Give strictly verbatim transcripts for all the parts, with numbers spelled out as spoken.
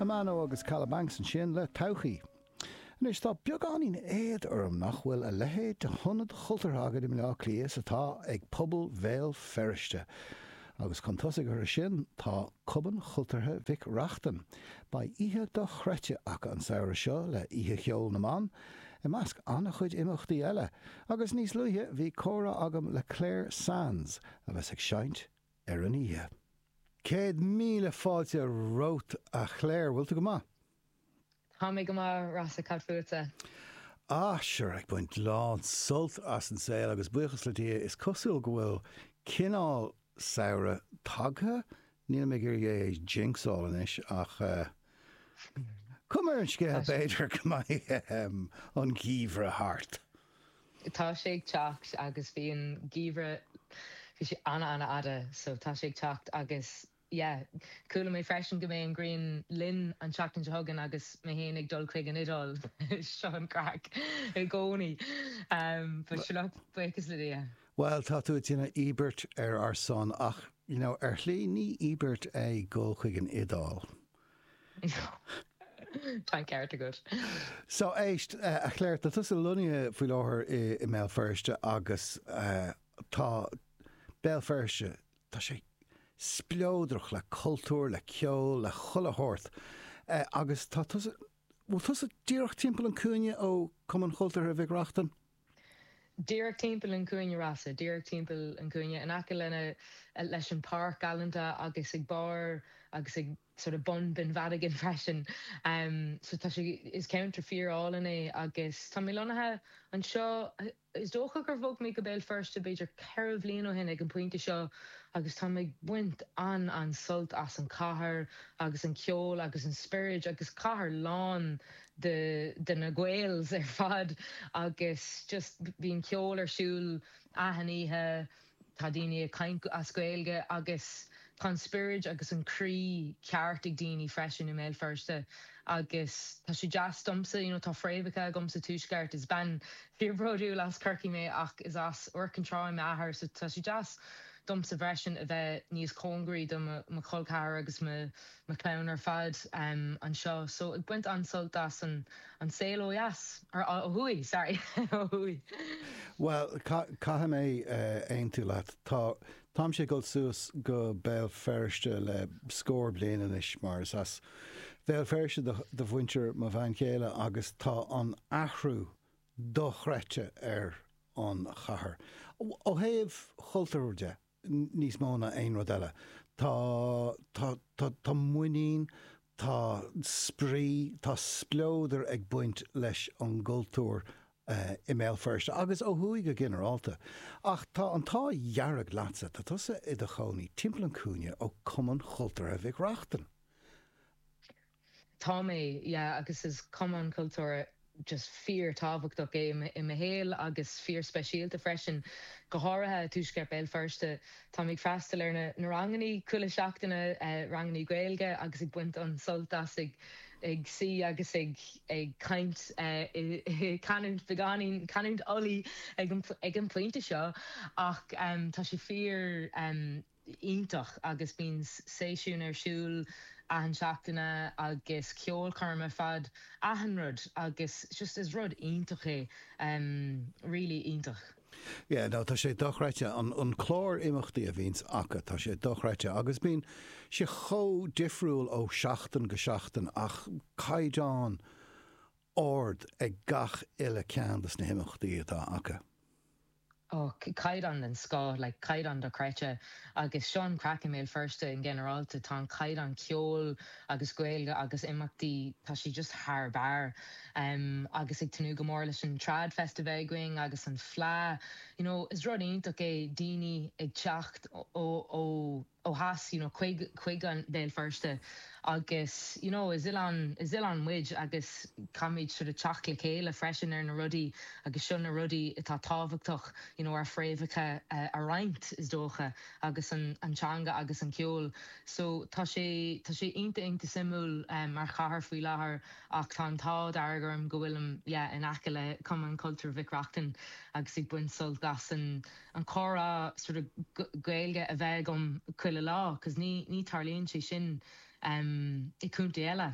Amano agus Calabanks an sin le tauchaí. An is tá beagán éad orm nach bhfuil a lehéad de honad chultarthagad im lá clias atá ag pobl Bhéal Feiriste. Agus chun tosaigh ar sin tá cuban chultartha Vic Rachtan ba ihe do chreite ach an saoire seo le ihe cheol na man i measc anna chuid imachtaí eile. Agus níos luithe bhí córa agam le Claire Sands a bheits ag seint ar an ihe. Céad míle fáilte rót a Claire bhfuil tú go maith? Tá mé go maith rasa cadfuairte. Ah, sure, ag buint lán sult as an saoil agus buchas le dia is cosúil go bhfuil cinál saoire tagtha níl mé gur é jinxáil inis ach uh, cum ar an scéal beidir go maith um, an gíomhre hart. Tá sé ag teacht agus bhíon gíomhre bhí sé anna anna ada, so tá sé ag teacht agus yeah, coolla mé freisin go mé an green lin an teachtain de thugan agus mé héana ag dul chuig an idol seo an crack i gcónaí. Um, but se le buchas le dia. Well, tá tú tína Ebert ar ar son ach, you know, ar lí ní Ebert é ggóil chuig an idol. Tá ceart a good. So éist, uh, a chléir, tá tus a lunne faoi láthair i, i Bhéal Feiriste agus uh, tá Bhéal Feiriste, tá sé splódroch le cultúr, le ceol, le chulathort. Uh, agus tá tus a, bhfuil tus a díreach timpeall an cúine ó cumann chultartha Vic Rachtan? Díreach timpeall an cúine rasa, díreach timpeall an cúine, an aca lena leis an park galanta agus ag bar agus ag sort of bun bin vadagan freisin. Um, so tá sé is counter fear all in é agus tá mé lonathe an seo is dócha gur bhog mé go Bhéal Feiriste beidir ceithre bhbliain ó hin ag an pointe seo agus tá mé buint an an sult as an cathair agus an ceol agus an spirit agus cathair lán de, de na ghails ar fad agus just bíon ceol ar siúil ahaníthe tá daoine caint as gaeilge agus tá spirit agus an crí ceart ag daoine freisin i Bhéal Feiriste agus tá sé jazz domsa, you know, tá fréimecha gomsa túisceart is ben fíorbródú las circi mé ach is as orcantrá me ahar, so tá sé jazz domsa bhreisin a bheith níos cóngraí do ma colcáir agus ma clown ar fad um, an seo. So ag buint ansult as an, an saoil ó yas, or ó hui, sorry, ó hui. Well, caithe mé aon tú leat, tá Tám sé go suas go Bhéal Feiriste le scór bliana inis mar as Bhéal Feiriste do bhaintear má bhain chéile agus tá an athrú do chreite ar an chathair. Ó thaobh chultúrde níos móna aon rud eile. Tá tá tá tá muoín, tá sprí, tá splóidir ag buint leis an gultúr Uh, i Bhéal Feiriste, agus ó thuaig go generalta. Ach tá an tá dhearag lása, tá tusa i do choní timpeall an cúine ó cumann chultartha Vic Rachtan. Tá mé, yeah, agus is cumann cultúr just fear tábhachtach é i mo héal agus fear speisialta freisin go háirithe túisceart Bhéal Feiriste. Tá mé freistal ar na, na ranganí cúla seachtainna uh, ranganí gaeilge agus ag buint an soltas ag ag si agus ag ag caint uh, canint veganin canint olí ag an ag an pointe seo ach um, tá sé fear um, ítach agus bín séisiún ar siúil ahan seachtainna agus ceol karma fad ahan rud agus just is rud ítach é um, really ítach. Yeah, no, tá sé dochreite an, an chlár imachtaí a bhíns acha, tá sé dochreite agus bín sé cho difriúil ó seachtain go seachtain ach caiidán ord ag gach ile ceandas na imachtaí atá acha. Oh, caidan an scá, like caidan do creite agus Sean cracking Bhéal Feiriste in generalta tá caidan ceol agus gaeilge agus imachtaí tá si just haar bar um, agus ag tanú go mór leis an trad festival going agus an flá, you know, is rud ionach é daoine ag teacht ó ó ó has, you know, chuig chuig an Bhéal Feiriste agus, you know, is ilan is ilan muid agus camid sort of teach le chéile freisin ar na rudaí agus seo na rudaí atá tábhachtach, you know, ar fréimhecha uh, a roinnt is dócha agus an antseanga agus an ceol. So tá sé tá sé inta inta simúl um, mar chathair faoi láthair ach tá an tád airgurm go bhfuilm yeah, in aice le cumann cultúr Vic Rachtan agus ag buint soltas an an chora sort of gaeilge a bheith gom chuile lá, cos ní ní tarlíonn sé sin um, i cúnta eile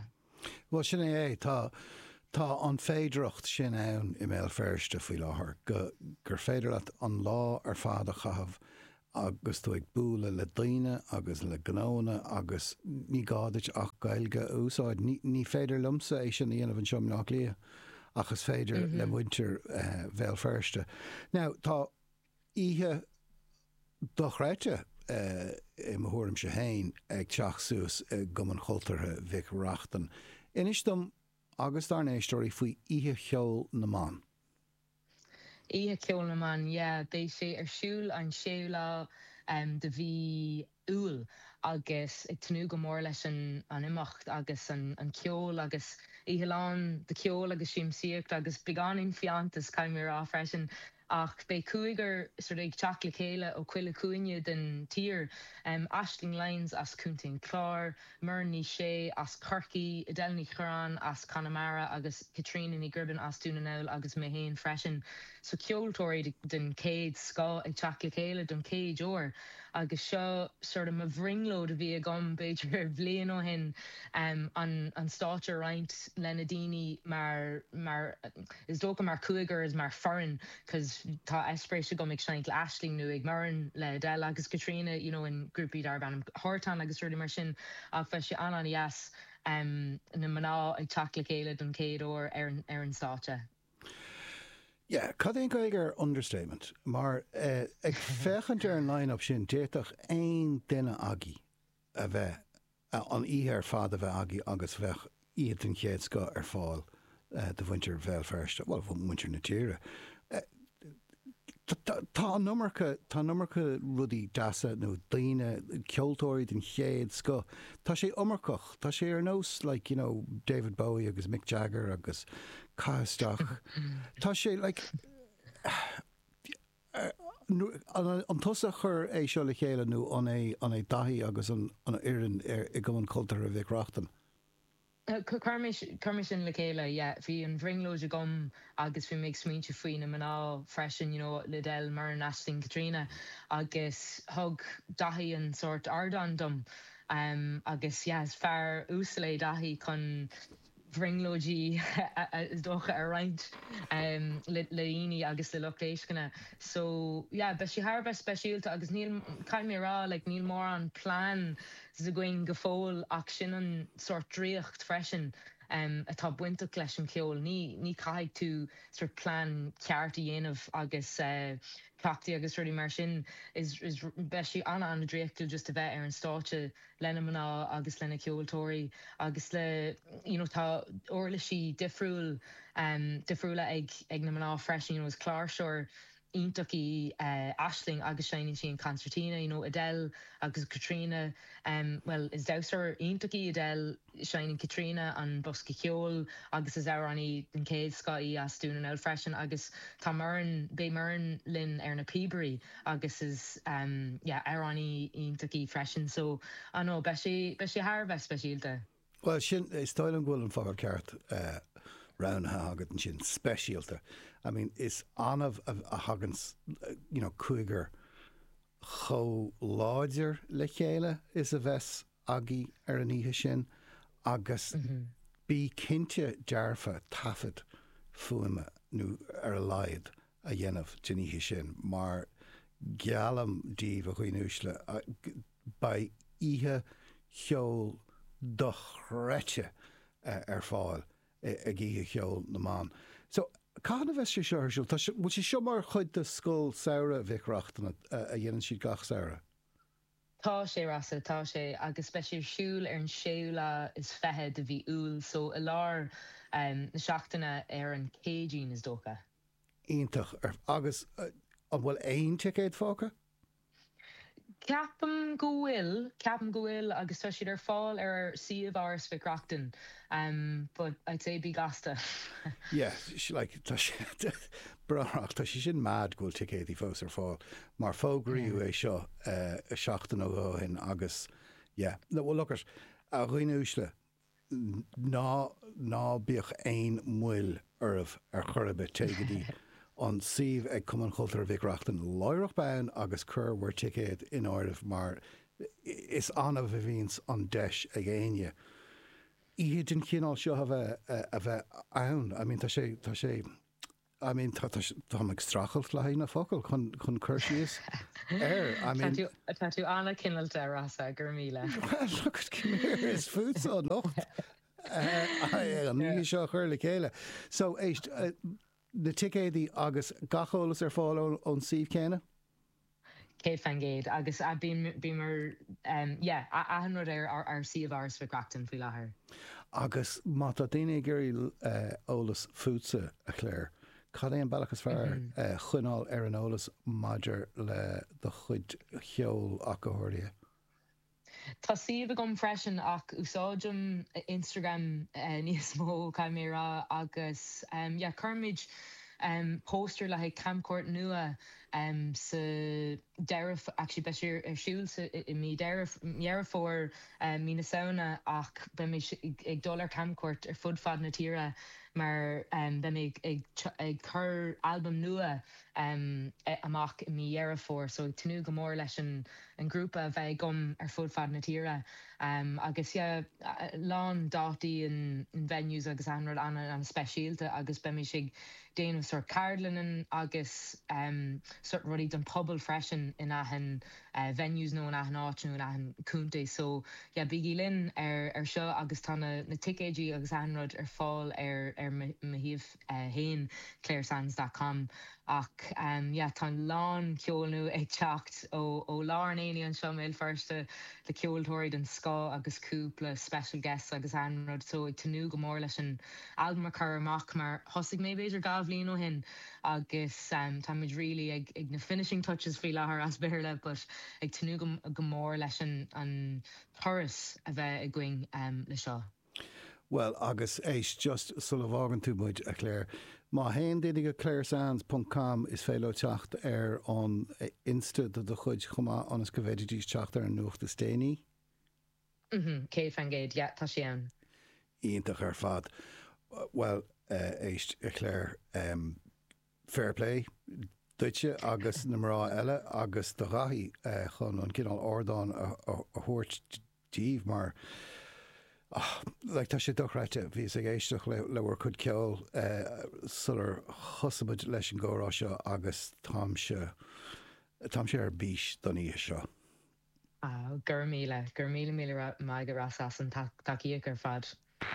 Well sin é tá tá an féidireacht sin ann I mé ferste faoi láthair go gur féidir leat an lá ar fád a chahabh agus tú ag búla le daine agus le gnóna agus ní gáidir ach gailge úsáid ní, ní féidir lumsa é sin íanamh an seom nach lia agus féidir mm-hmm. le winter uh, bhéal ferste. Now tá ihe dochreite uh, I mthúrim se héin ag teach suas uh, gom an chultartha Vic Rachtan. Inis dom agus dar éistóirí faoi ihe cheol na man. Ihe ceol na man, yeah, dé sé ar siúil an séúla um, de bhí úl agus ag tanú go mór leis an, an imacht agus an, an ceol agus ihe lán de ceol agus sim siacht agus beganin fiantas caiimir á freisin ach bei cuaiger sort ag teach le chéile ó cuile cuaine den tír um, Aisling Lines as Cúntain Clár, Murní sé as Corky, Idelní Chorán as Connemara agus Katrina ní Gribben as Dúnanáil agus Méhéin freisin. So ceoltóirí den céad sá ag teach le chéile don céad óir agus seo sort of ma bhringlód a bhí a gom beidir bblion ó hin um, an, an státe reint lena daoine mar, mar is dócha mar cuaiger is mar foreign cos tá espréise gom ag seint le Aisling nu ag marin le Adele agus Katrina, you know, in grúpi dar ban Hortan agus ruúdi mar sin ag fe sé an an yes um, na maná ag teach le chéile don céad óir ar an, ar an státe. Yeah, cad éon gailgear understatement, mar uh, ag fechant ar an line-up sin déitach ein duine agé a bheith uh, an ihe ar fad a bheith agé agus bheith iad an chéad sco ar fáil uh, de bhaintear bhéal ferste, well, bhaintear na tíre. Uh, Tá nummercha tá nummercha rudí deasa nó daine ceoltóirí den chéad sco. Tá sé umarcach, tá sé ar nós like, you know, David Bowie agus Mick Jagger agus Cáisteach. Tá sé like an tusa chur é seo le chéile nó an é an é daithí agus an iireann i go an cultúr a Vic Rachtan. Carmission le chéile, yeah, hí an bhringlóid a gom agus bhí méid smínte faoin na maná freisin, you know, le Adele mar an Aisling Katrina agus thug daithí an sort ardan dom um, agus yeah, is fear úsalé daithí chun bhringlóidí is dócha ar roint um, le aoine agus le lochléiscine. So yeah, be sé thar bheith speisialta agus níl caiim rá like, níl mór an plán is a going go fóil ach sin an sort dríocht freisin um, atá buinte leis an ceol. Ní, ní caiig tú sort plán cearta dhéanamh agus uh, cachtaí agus ruí mar sin is, is beisi anna an dríochtú just a bheith ar an státe lena maná agus lena ceoltóirí agus le, you know, tá orla sí difriúil um, difriúla ag, ag na maná freisin, you know, is cláirseoir iontaí uh, Aisling agus Shining sin Concertina, you know, Adele agus Katrina, um, well, is dausar iontaí Adele, Shining Katrina an bosca ceol agus is áraní den céad scaí as Dúnanáil freisin agus tá marin, bé marin linn ar na Peabury agus is um, yeah, áraní iontaí freisin. So, I know, be sé, be sé thar bheith speisialta. Well, sin is stáil an ghfuil an fáil ceart uh, roundha agad an sin speisialta. I mean, is anamh a, a hagans, uh, you know, cuaiger cho láidir le chéile is a bheits agé ar an ihe sin agus mm-hmm. bí cinnte dearfa tafid fuime nó ar a laid a dhéanamh den ihe sin, mar gealam díomh a chuoinúisle uh, ba ihe cheol dochreite uh, ar fáil a gíthe cheol na man. So, Cána bheith sé seirisiúil, bhil sé seo mar chuid de scóil saora Vic Rachtan a dhéanann siad gach saora? Tá sé rasa, tá sé, agus speisiir siúil ar an séúla is fethe de bhí úl, so i lár um, na seachtaine ar an céidín is dócha. Ítach, agus uh, an bhfuil aon ticéad fáca? Ceapam go bhfuil, ceapam go bhfuil agus tá siad ar fáil ar siomh áras Vic Rachtan, um, but I'd say bí gasta. Yeah, like, tá sé braach, tá sé sin mad gúil ticéad í fós ar fáil, mar fógraíú é seo uh, seachtain ó hin agus, yeah. No, well, look, a chuoinúisle ná ná bíoch aon muil arbh ar chorbe téigeadí an siomh ag cuman chultar Vic Rachtan láireach bean agus cur bhar ticéad in áirimh, mar is anamh a bhíns an deis ag aine iad an chinál seo a bheith a bheith ann, I mean tá sé tá sé I mean tá tá ag strachelt le na focail chun chun chuirsíos air I mean tá tú anna cinálta rasa gur míle. Well look is food so nocht an ní seo chuir le chéile. So éist na ticéadí agus gacholas ar fáil ón Steve Céna? Cé fangéid agus a bí mar an rud ar ar siomh ars fa grachtan faoi láthair. Agus má tá daine gurí ólas futsa a chléir. Cad é an bailachas fear chuinál ar an ólas maidir le do chuid cheol ach go háirithe? Tá siomh gom freisin ach úsáidm Instagram níos mó caimérá agus chuirmid póster le camcourt nua sa deireh actually beir ar siúil i mí dearfór mína saona ach be ag dólar camcourt ar fud fad na tíre mar ben ag chur album nua amach i mí dearfór so tinú go mór leis an grúpa bheith gom ar fud fad na tíre agus lán dátaí in venues agus anrad an speisialta agus be sig déanamh sort cardlanan agus sort rudí don pobl freisin in ahan venues nó in ahan áitnú in ahan cúnta so bígí linn ar ar seo agus tá na ticéidí agus anrad ar fáil ar ar mahíomh hain claire sands dot com ach tá lán ceolnú ag teacht ó ó lárnéí an seo mé firste le ceoltóirí den scá agus cúpla special guests agus anrad so ag tanú go mór leis an album a chur amach mar thosaigh mé beidir gabh líon ó hin agus tá muid rilí ag na finishing touches faoi láthair as béirle but ag tanú go mór leis an thuras a bheith ag going le seo. Well, agus éis just sulla bhágan tú muid a chléir. Má haon daine go claire sands dot com is féile teacht ar an Insta do do chuid chumá anas go bhéidir díos teacht ar an nuachta stéine? Mhm, cé fangéid, ja, tá sé an. Íontach ar fad. Well, éist a chléir fair play, duite agus na mrá eile agus do rathaí chun an cinál ordáin a thuirt díomh mar le tá sé dochreite bhís ag éisteach lehar chud ceol sular chosamid leis an górá seo agus tám sé ar bís don í seo. Gur míle, gur míle míle mai go ras as an takeíoch ar fad.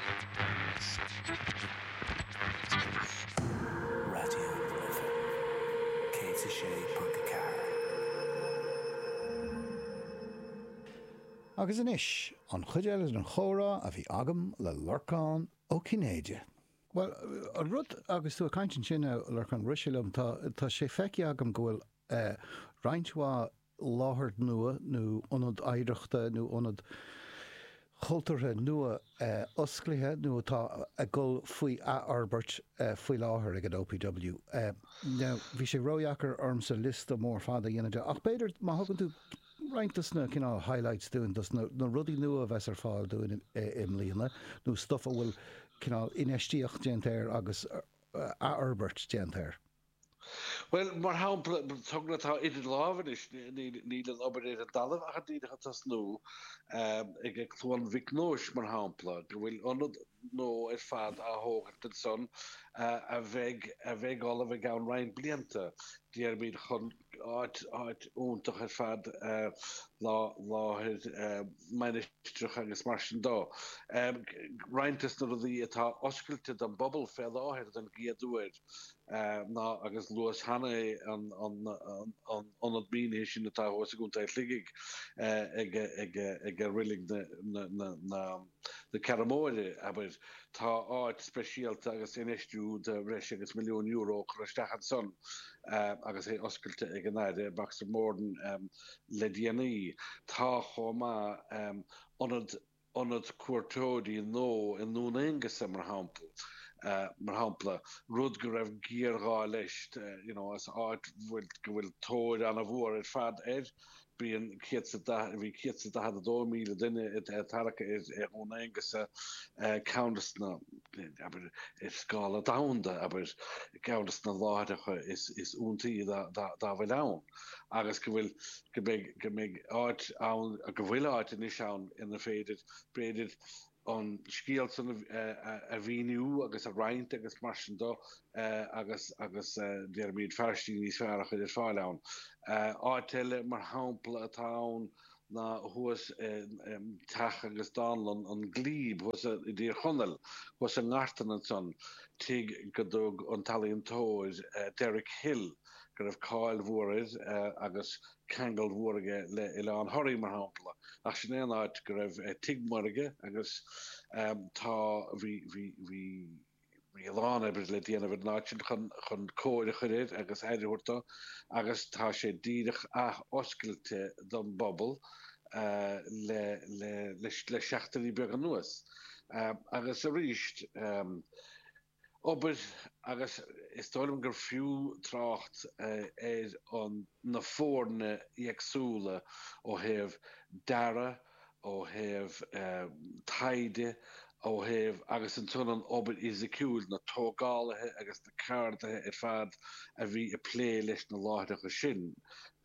Agus inis, an chuideil is an chórá a bhí agam le lorcán ó Cinéide. Well, a rud agus tú a caiintin sin lorcán Ruisilumm tá sé feici agam go bhfuil roinntá láthair nua nó ionad éireachta nó ionad chultúrtha nua osclaithe nó atá a gcuil faoi a Arbert faoi láthair ag an O P W. Now, bhí sé roiachar ormsa lista mór fada dhéanaide ach beidir má thugann tú Reintas na cinál highlights doing das na rudí nua a bheits ar fáil doing im líana nó stuff a bhfuil cinál inestíocht déantair agus a Arbert déantair. Well, mar hápla tugna tá idir láhan is ní an obair a dalah a dtíide tas nó ag ag chluáin vicnóis mar hápla go bhfuil anad nó ar fad a thógat son a bheith a bheith gála bheith gan rein blianta déar míad chun áit áit úntaach ar fad láthid ministrach agus mar sin dá. Reintas na rudaí atá oscailte an bobbal fé láthir an giadúir ná agus luas hanna an bíine sin atá hos gúnta ligig ag a rilig na caramóide aber tá áit speisialta agus inistú de reis agus milliún euro chustechan son agus é oscailte ag an náide Baxter Morden le déanaí tá chomá anad cuairtóidí nó in nún agus sem mar hampel. Uh, mar hapla rud go raibh gíorghá leis as áit bhfuil go bhfuil tóid an a bhór ar fad éir bhíon bhí kietse a had dó míle duine tarcha is ar ón agus countna is scála damda aber countnas na láidecha is is úntaí dá bhfuil ann agus go bhfuil go mé áit a go bhfuil áit in is an ina féidir breidir an skiel san a víniu agus a reint agus mar do agus agus der míid ferstí ní sver chu er fáil an. Áile mar hapla a town na huas tach agus dálan an glíb was a dé chonnel was an gartan an son tig godog an talíon tóid Derek Hill gur of Kyle Voorid agus kegel vorige le ile an Harry mar hapla. Ach sin áit gur raibh tigmarige agus tá hí Ián ebre le déanamh náin chun chun cóide churéid agus éidirúirta agus tá sé díirech a oscailte don bobbal le le le seachtaí beag an nuas. Agus a ríist Ober agus is stoilm gur fiú tracht é an na fórne ieagsúle ó heh dara ó heh taide ó heh agus an tún an ober isiciúil na tógálathe agus na cardathe ar fad a bhí a plé leis na láidecha sin.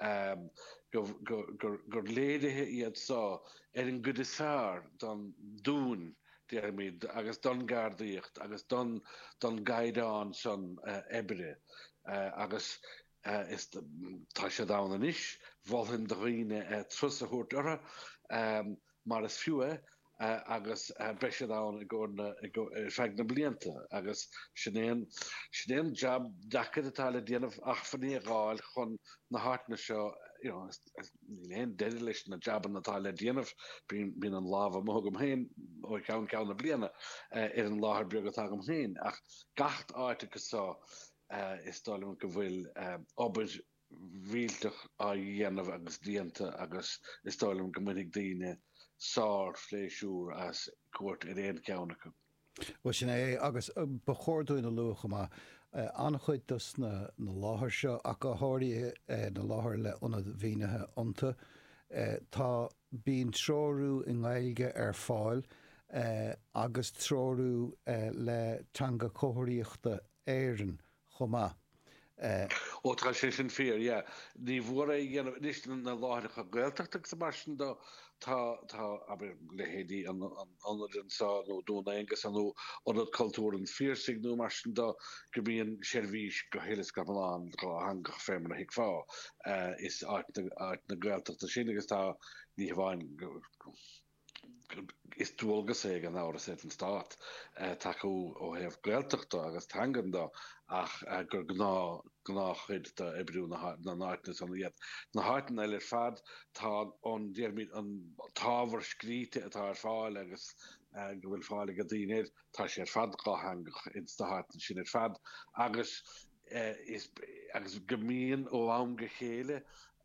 Gur léirithe iad sá ar an gudisár don dún Dermid agus don gardaíocht agus don don gaidán son ebre agus is tá sé da an is bhhin doghine trus a thuirt ortha mar is fiúe agus be sé da go fe na blianta agus sinnéan sinnéan jab dachad atá le déanamh achfaní gáil chun na hána seo léon de leis na jaban natá le déanamh bín an láha mogam héin ó cean ceanna bliana ar an láthir beag atá am héin ach gacht áite gosá is stálim go bhfuil obair rialtach a dhéanamh agus díanta agus is stálim go minic daoine sár fléisiúr as cuairt ar éon ceannacha. Well sin é agus ba chóirúin na lucha má anna chuid dus na láthir seo ach go háirí na láthir le ionad bhínethe ionta tá bíon tróú in Gaeilge ar fáil agus tróú le teanga cóiríochta éireann chomá. Ó tá sé sin fér, ja. Ní bhór é dhéanamh níos na láthiricha Gaeltachta sa mar sin dó tá tá aber lehédí an an sa nó dúna agus an nó anad cultúrin fírsig nó mar sin dó go bíon sérvís go hélas gaán go hanga fémar a hiic fá is áit na Gaeltachta sin agus tá ní bháin is dúolgus é an ára sé an stát taú ó heh Gaeltachta agus tangan dó ach gur gná gná chuid de ebrú na náitna an iad. Na háitan eile fad tá an déirmid an táhar scríte atá ar fáil agus go bhfuil fáil go dtíanaid tá sé ar fad gá hangach ins na háitan sin ar fad agus is agus gomíon ó am go chéile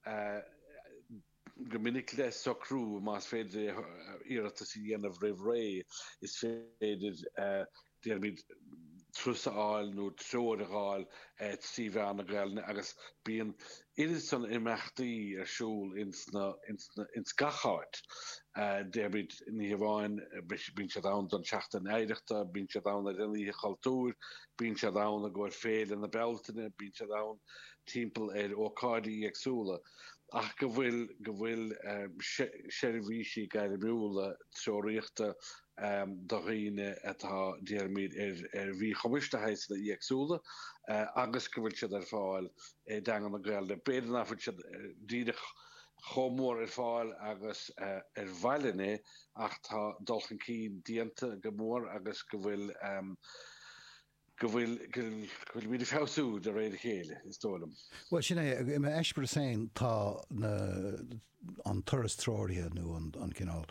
gomininic le socrú más féidir iireachta sí dhéanamh raibh ré is féidir déirmid trusáil nó tróideáil tíhhean na gailne agus bíon idir san imachtaí arsúl ins gacháit déirmid ní bháin bín se dá don seachtain éireachta, bín se dá a riníthe chailtúr, bín se dá a ggur féile na beltaine, bín se dá timppel ar ócádaí agsúla. Ach go bhfuil go bhfuil sérvíisi gaiile brúla tróíochta doghine atá déirmid ar bhí chomistehéis na íagsúla agus go bhfuil siad ar fáil dagan na Gaeilge. Beidir nach se díadach chomór ar fáil agus ar bhailené ach tá dulchan cín dianta go mór agus go bhfuil go bhfuil gohfuil mí féú de réidir chéile is tólam. Well sin é me eispur féin tá an turas tróirithe nó an cinál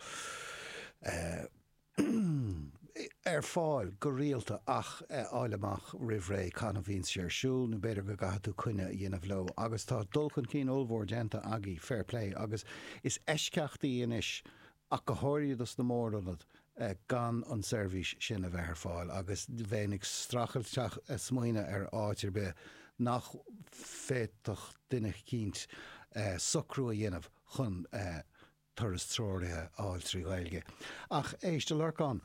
ar fáil go rialta ach áileach rihré chana bhín sé arsúl nó beidir go gaú chuine dhéanamh lo agus tá dulchan cí óhór déanta agaí fair play agus is eisceachtaí inis ach go háiríad as na mórdanad Uh, gan an service sin a bheith fáil agus bhénig strachalteach a smuoine ar áitir be nach féach duine cínt uh, socrú a dhéanamh chun uh, turas tróirithe áil trí Gaeilge. Ach éiste leán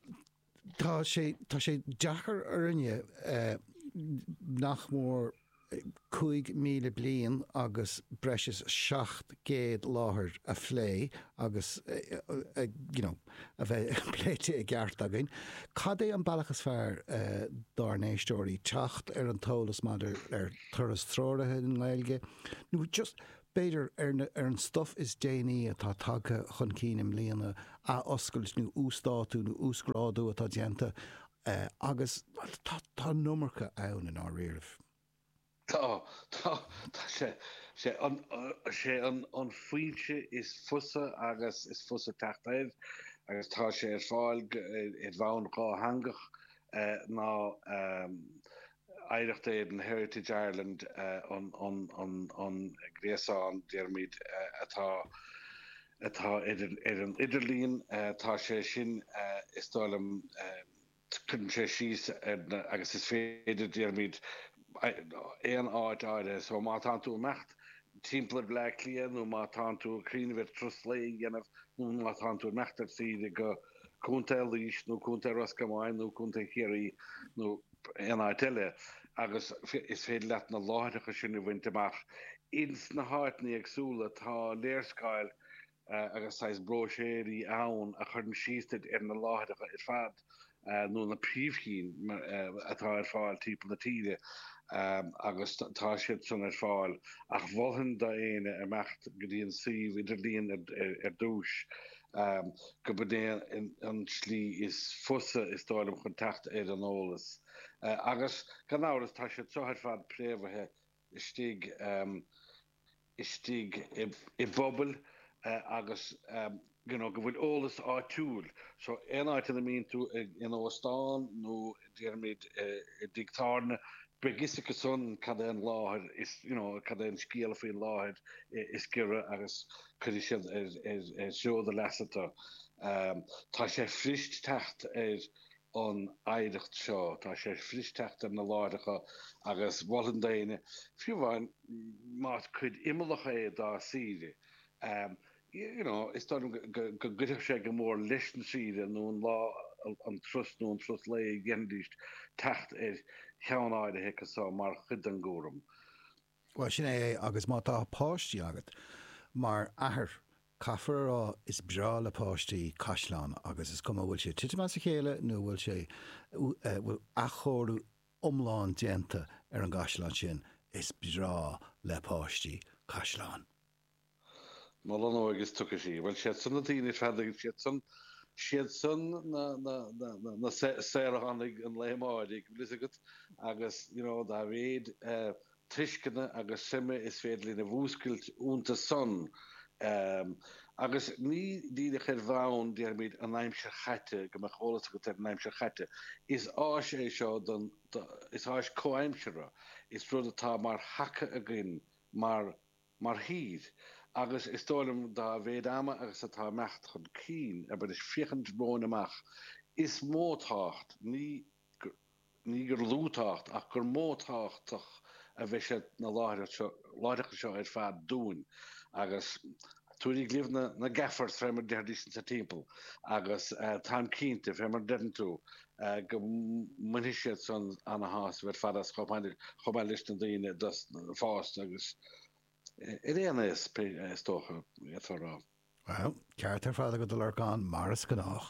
tá sé tá sé dechar ar rinne uh, nach mór chuig míle blian agus breis seacht géad láthair a phlé agus uh, uh, you know, a bheith pléite i gceart againn. Cad é an bailachas fearr uh, darnéistóirí teacht ar an tólas maidir ar turas tróirithe in Gaeilge. nó just beidir ar, ar an stuff is déanaí atá tagtha chun cínim líana a oscailt nó ústáú nó úsgráú atá déanta uh, agus tá, tá numarcha ann in á riamh. Tá tá tá sé sé an sé an an fuilte is fusa agus is fusa tachtaid agus tá sé ar fáil it bhain rá hangach ná éireachtaid an Heritage Ireland an an an an gréasán dearmid atá atá ar an idirlíon tá sé sin is dóm chun sé síos agus is féidir dearmid éan áid áide, so má tá tú mecht timpplair le líon nó má tá tú críanamh truslé dhéanamh nó má tá tú mechtar siad go chunta líis nó chunta rascamáin nó chunta chéirí nó éan áid eile agus is féidir leat na láidecha sin bhainteach ins na háitnaí agsúla tá léirscáil agus sais broséirí ann a chun síistead ar na láidecha ar fad nó na príomhcín atá ar fáil timp na tíide. Um, agus tá siad san ar fáil ach bhhan da éine ar mecht go dtíon siomh idir líon ar dúis go budéan an slí is fusa is dáilm chun techt ar an ólas. Agus gan áras tá siad sothar fad préomhathe istí istí i bobal agus you know, go bhfuil ólas áitiúil. So éáit a mín tú in Óstán nó dearmid i dictárne begis go son cad an láthir is you know cad an scéal faoin láthir is gire agus chu siad ar seoda leasata. Tá sé frist techt ar an éireacht seo, tá sé frist techt ar na láidecha agus bhlan daine fiúháin má chud imimecha é dá siide. You know, is go goh sé go mór leis an siide nó an lá an trust nó an trust le gendíist techt ar cheanáide heicá mar chud an ggóram. Well sin é agus má tá páistí agat mar ahar caafar is bra le páistí Caisleán agus is cum bhfuil sé tiite meas a chéile nó bhfuil sé bhfuil achóirú omláin déanta ar an Caisleán sin is bra le páistí Caisleán. Má an ógus tucha sí, bhfuil siad san na tíine fedaigh siad san siad san na séhannig an léimáidig blisagat agus dá réad tuiscinne agus siime is féidir lína bhúscailt únta son. Agus ní díidir chuir bhain dearmid an aimse chaite go mar cholas go ar an aimse chaite. Is áis é seo is áis comhaimsere, is rud atá mar hacha a gin mar mar híd. Agus is tólam dá bhéad ama agus atá mecht chun cín a bud is fichant bróin amach. Is mótácht ní gur lútácht ach gur mótáchtach a bheith sé na láidecha seo ar fad dúin. Agus túí glíomh na gaffart fremar deardísan sa timppel agus tám cínta fremar dean tú go muisiad san anna hás bheit fad chomáin listan daine fást agus it is tócha farrá. Well, ceart ar fád go do leán maras go nach.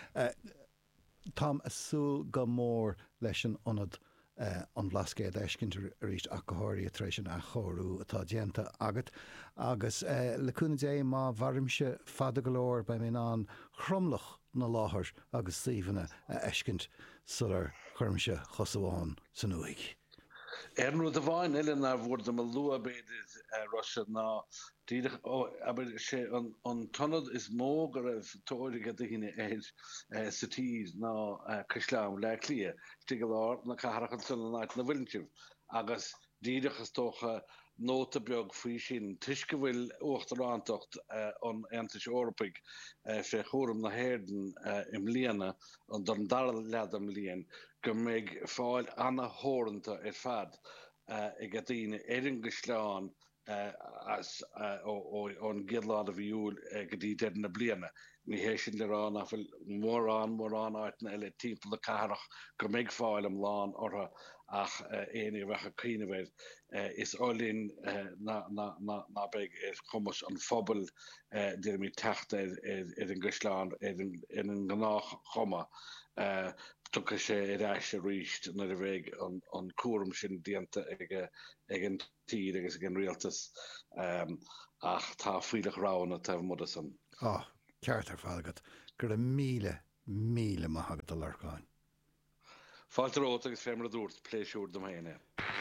Tám asúl go mór leis an onad an bhlascéad eiscint a ríist a gothairí éis sin a chorú atá déanta agat agus leúna dé má bharrimse fada go leir ba mé an chromlach na láthair agus síomhanna a eiscint sular chuirmse chosamháin san uig. Ernú a bháin eile ná bhór am lua beidir Russia ná díadach sé an tonad is mó go raibh tóirige daine éir sa tír ná Caisleán le clia tí go láir na carachan san náid na bhilintih agus díadachas tócha nóta beag faoi sin tuisce bhfuil uachtarrántacht an Aontais Eorpaig fé chóram na Héirden im líana an don dar lead am líon go méid fáil anna hóranta ar fad i go dtíine ar an Caisleán as ón gidlád a bhíúil go dtí dead na bliana. ní héisisin le rán a mór an mór an áitna eile timp le carach gur méid fáil am lán ortha ach éanaí bhecha cíinehéid is ólín ná beag is chumas an fphobal dé mí teachta ar an Grisleán ar an gnáth chuma tucha sé i ráise ríist na a bheith an cuaram sin dianta ag an tír agus ag an rialtas ach tá fuileach rán a tah mud san. Á, ceart ar fágad gur a míle míle maithagad a larcáin. Fáilte rót agus fémara dúirt pléisiúr do héine.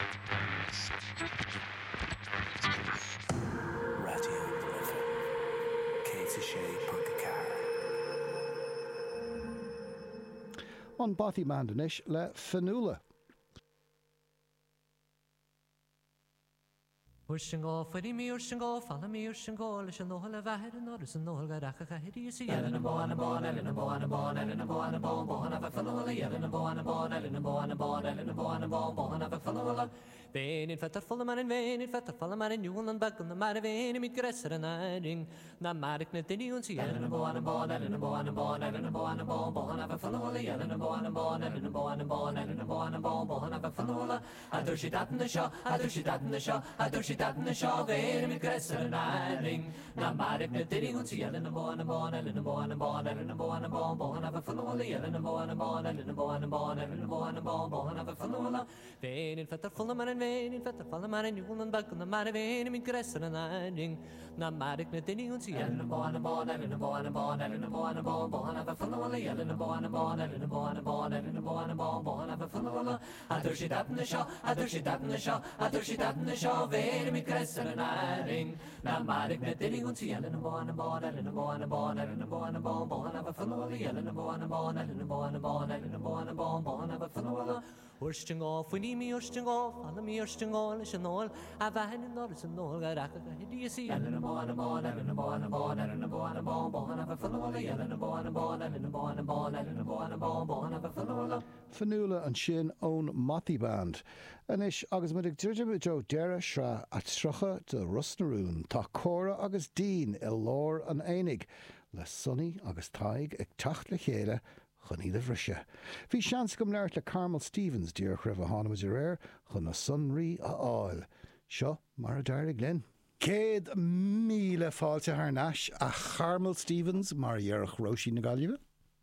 Radio Cé sé punt car. An Batí Mandanis le Fanula. Ursingó fyddi mi ursingó, falla mi ursingó, leis an nóhol a bheir an orus an nóhol garacha a hedi isi Elin an bón, an bón, elin an bón, an bón, elin an bón, an bón, bón a bheith fanula, elin an bón, an bón, elin an bón, an bón, elin an bón, an bón, bón a bheith fanula. Vein fettar fulla man in vein fettar fulla man in júlan bagan na mar vein mit gresser an æring na marik na dini un si elin an bón, an bón, elin an bón, an bón, elin an bón, an bón, bón a bheith fanula, elin an bón, an bón, elin an bón, an bón, elin an bón, an bón, bón a bheith fanula. Adur si dat na seo, adur si dat na seo, adur si dat na seo. Vein mit gresser an æring na marik na dini un si elin an bón, an bón, elin an bón, an bón, elin an bón, an bón, bón a bheith fanula, elin an bón, an bón, elin an bón, an bón, elin an bón, an bón, bón a bheith fanula. Vein fettar fulla man in vein fettar fulla man in júlan bagan na mar vein mit gresser an æring na marik na dini un si elin an bón, an bón, elin an bón, an bón, elin an bón, an bón, bón a bheith fanula, elin an bón, an bón, elin an bón, an bón, elin an bón, an bón, bón a bheith fanula. Adur si dat na seo, adur si dat na seo, adur si dat na seo, vein mit gresser an æring na marik na dini un si elin an bón, an bón, elin an bón, an bón, elin an bón, an bón, bón a bheith fanula, elin an bón, an bón, elin an bón, an bón, elin an bón, an bón, bón a bheith fanula. Urstingó, fuini mi urstingó, falla mi urstingó, leis an nóil a bhein in orus an nóil garacha a hedi isi elin an bón, an bón, elin an bón, an bón, elin an bón, an bón, bón a bheith fanula, elin an bón, an bón, elin an bón, an bón, elin an bón, an bón, bón a bheith fanula. Fanula an sin ón Matty Band. Anis agus mudig dúirte Joe Dara sra at stracha de Rusnarún tá córa agus dín i lór an énig le sunny agus taig ag tacht le chéile chun iad a bhrisise. Bhí seans gom leir le Carmel Stevens dír raibh a hána muidir réir chun na sunrí a áil. Seo mar a dairg linn. Céad míle fáilte ar náis a Carmel Stevens mar dhearach Róisí na Gaillimhe.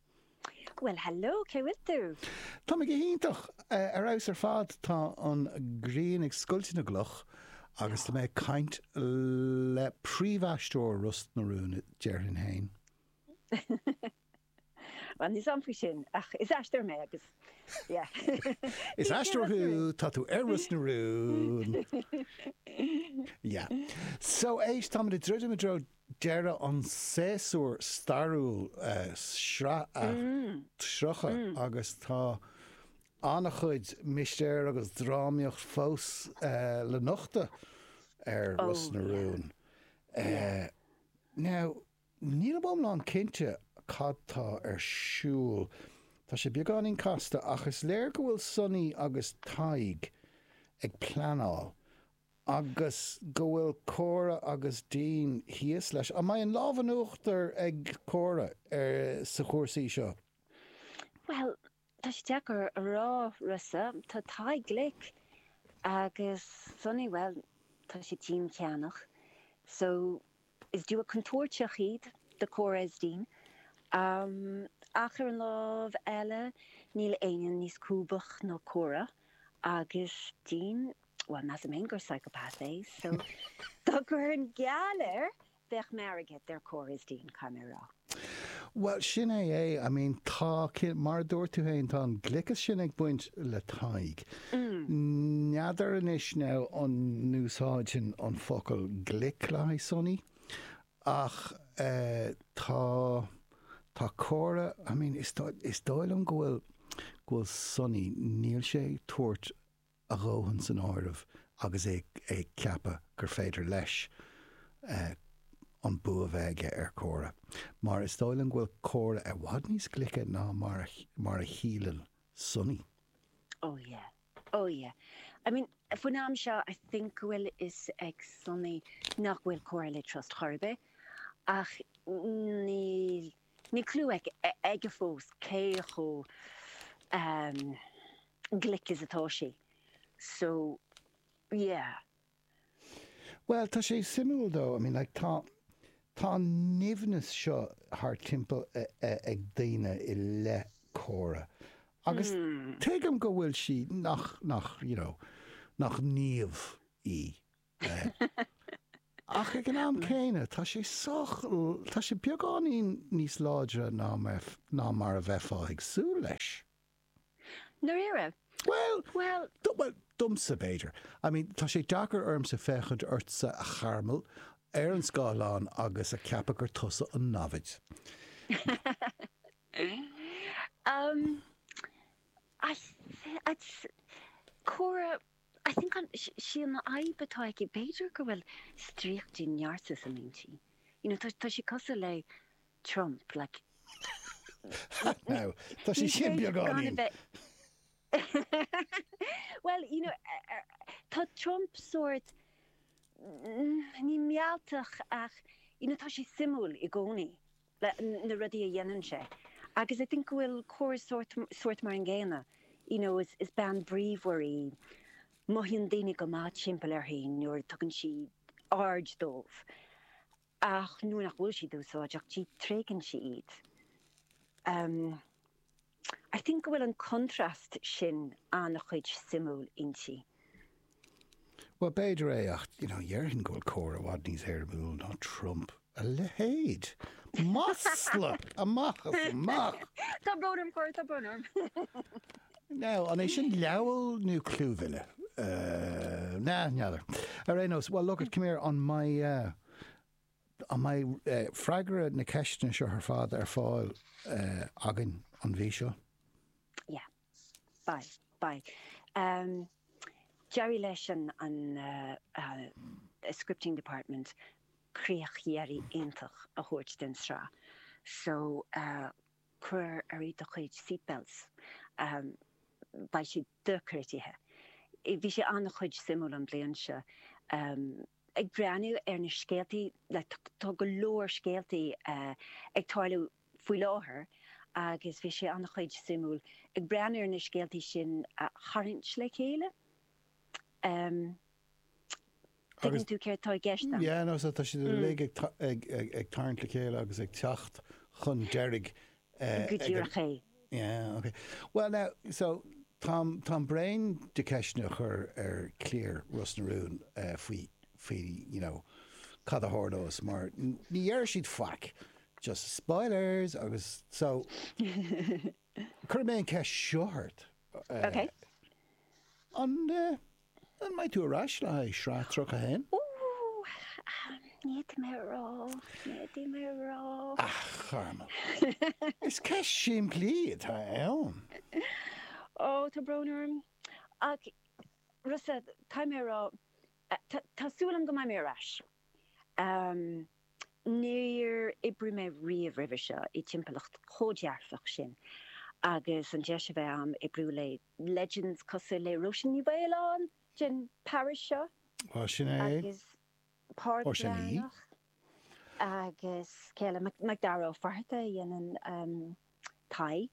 Well, hello, cé bhfuil tú? Tá me go híntach ar aus ar fad tá an gríon ag scoilte na gluch agus tá mé caint le príomhaisteoir Rusnarún dearhin hain. Well, ní samfu sin, ach, is eistir mé agus. Yeah. Is eistirthú tá tú ar Rusnarún. Yeah. So éis tá me dúirte me dro deire an séasúr starúil sra a trocha agus tá anna chuid mistéir agus drámiocht fós le nochta ar Rusnarún. Now, níl bom ná cinnte cadtá ar siúl. Tá sé beagán casta ach is léir go bhfuil sunny agus taig ag pleanáil. Agus go bhfuil córa agus dín híos leis. A mai an lábhanúachtar ag córa ar sa chóirsaí seo? Well, tá sé deacar a rá rusa, tá taig glic agus sunny, well, tá sé tím ceannach. So, is dú a contóirteach iad de córa is dín. Um, achar an lábh eile níl éineann níos cúbach nó córa agus dín. Well, mas am gur psychopath é, so tá gur an gealir bheith marigad their choras dín camera. Well, sin é é, I mean, tá mar dúir tú hain tá an glicas sin ag buint le taig. Neadar an is now an núsáidin an focail glic le sunny, ach uh, tá tá córa, I mean, is dóil an ghfuil ghfuil sunny níl sé tuairt a róhan san áirimh agus é é ceapa gur féidir leis uh, an bu a bheige ar córa. Mar is dóil an ghfuil córa ar bhad níos glice ná mar, mar a hílan sunny. Oh yeah, oh yeah. I mean, funam seo, I think bhfuil is ag sunny nach bhfuil córa le trust harbe, ach níl ní clú ag ag fós cé cho um, glic is atá sé. So, yeah. Well, tá sé simú dó, I mean, like, tá tá nimhnas seo haar timppel ag daine I le córa. Agus mm. teagam go bhfuil si nach, nach, you know, nach níomh í. Uh, ach ag an am céine, tá sé soch, tá sé beagáin níos láidre ná mar a bheitfá ag sú leis. No éire? Well, well, d- well dumsa béidir. I mean, tá sé dachar orm sa fechad urtsa a charmel, ar an scáilán agus a ceapa gur tusa an návid. um, I, it's, Cora, I think on, she, she an aibatá ag béidir go bhfuil stríochttí nearta sa mintí. You know, tá tá sé cosa le Trump, like... No, tá sé sin beagáin. Well, you know, tá Trump sort ní mealtach ach, you know, tá sé simúl I gcónaí na rudí a dhéanann sé. Agus I think bhfuil cóir sort, sort mar an ggéine, you know, is, is ban bríomhairí maithíonn daoine go má timpeall ar hain nuair tugann si ard dómh. Ach nuair nach bhfuil si dúsáid ach tí trégann si iad. Um, I think bhfuil an contrast sin an a chuid simúl inti. Well, béidir é ach, you know, dhearchann go bhfuil córa bhhad níos ar múl ná Trump. A lehéid. Masla. A mach, a mach. Tá bródum cóir, tá bródum. No, an é sin leabhal nó clúmhile. Uh, nah, neither. All right, no, well, look, come here on my... Uh, on my uh, fragra na ceistena seo ar fád ar fáil uh, agan an bhí seo. Yeah, bye, bye. Um, Jerry leis an an uh, uh, scripting department críochhéirí intach a thuirt den srá. So, uh, chuir a rí do chuid seatbelts um, ba si ducurtithe. Bhí sé an chuid simú an blian se. Um, ag breanú ar na scéaltaí, le tá go leor scéaltaí uh, ag táileadh faoi láthair, agus bhí sé an chuid simúl. Ag breanú ar na scéaltaí sin uh, charint le chéile. Um, Tugann tú céir tá gceist am? Yeah, no, so tá si le ag tarint le chéile agus ag teacht chun deirg. Go dtír a ché. Yeah, okay. Well, now, so Tom Tom Brain de ceisne chur ar clear Russ na Rún uh, faoi faoi, you know, cad a hordós mar ní dheir siad fac. Just spoilers agus so chur mé an ceist seoirt. Uh, Okay. An uh, an mai tú arás le srá troch a hen? Ooh, níd mé rá, níd mé rá. Ah, charma. Is ceist simplí atá ann. Oh, tá brónarm. Ach, Russa, tá mé rá, tásúlam go mai mé rás. Um, Níor ibrú mé riamh ribh seo I timpplacht chódearfach sin. Agus an deise bheith am ibrú le Legends cosú le Roisin ní bhéileán gin parish seo. Well, sin é. Agus páirt Or sin ní. leanach. Agus céile Macdarrow farta dhéanaan um, taig.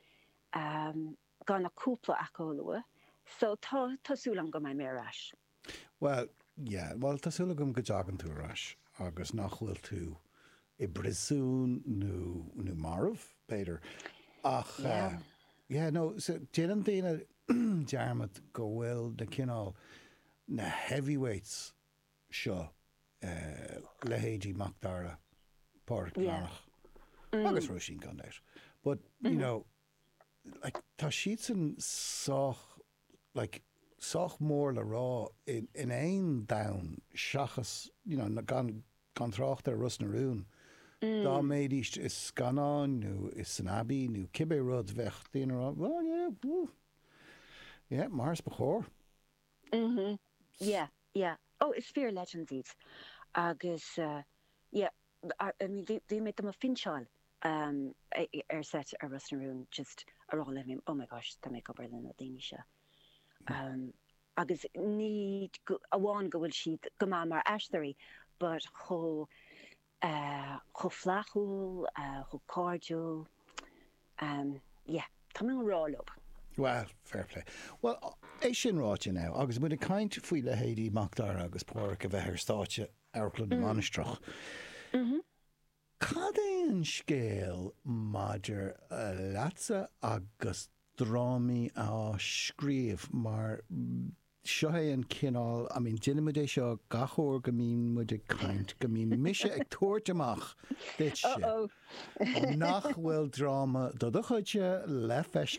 Um, gan na cúpla acólua. So tá tásúlam go mai mé rás. Well, yeah, well, tásúla gom go deagan tú arás agus nach bhfuil tú I brisún nó nó marmh, Peter. Ach, Yeah. uh, yeah, no, so déanaan daine dearmad go bhfuil de cinál na heavyweights seo uh, le héidí Macdara páirc Yeah. lánach. Agus Roisin gan leis. But, you know, like, tá siad san soch, like, soch mór le rá in, in ein down seachas, you know, na gan, gan trácht ar Russ na Rún. Dá méid is is scanán, nu is san abí, nu cibé rud bheith dtíana rá. Well, yeah, woo. Yeah, Mars bechór. Mm-hmm. Yeah, yeah. Oh, it's fear legends eats. Agus, uh, yeah, I, I mean, they made them a finchal. Um, er set a Russ na Rún just a all of him. Oh my gosh, the make up Berlin the Danisha. Um, agus need a one go will she go mar ashthery, but ho uh, cho flachúil, uh, cho cardio, um, yeah, tá mé an rá lob. Well, fair play. Well, é sin ráte now, agus bud a caint faoi le héadí Macdar agus póra go bheith ar státe airclub na Manistrach. Cad é an scéal maidir leatsa agus drámaí á scríomh mar seo é an cinál, I mean, duine muid é seo gachóir go mín muid a caint go mín mise ag tuairt amach dit se. Nach bhfuil dráma do do chuide le feis